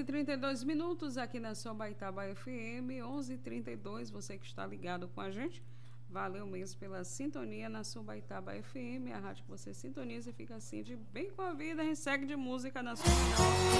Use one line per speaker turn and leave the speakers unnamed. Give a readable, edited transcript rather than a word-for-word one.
11h32 aqui na Sobaitaba FM, 11h32, você que está ligado com a gente, valeu mesmo pela sintonia na Sobaitaba FM, a rádio que você sintoniza e fica assim de bem com a vida, e segue de música na sua